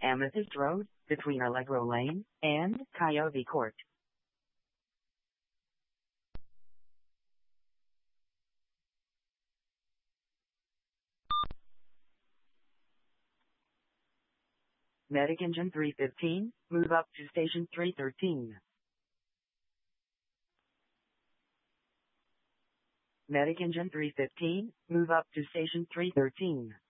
Amethyst Road, between Allegro Lane and Coyote Court. Medic Engine 315, move up to Station 313. Medic Engine 315, move up to Station 313.